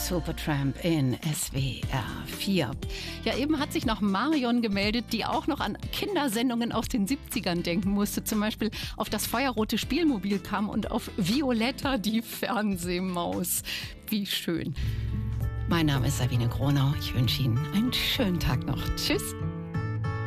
Supertramp in SWR 4. Ja, eben hat sich noch Marion gemeldet, die auch noch an Kindersendungen aus den 70ern denken musste. Zum Beispiel auf das feuerrote Spielmobil kam und auf Violetta, die Fernsehmaus. Wie schön. Mein Name ist Sabine Gronau. Ich wünsche Ihnen einen schönen Tag noch. Tschüss.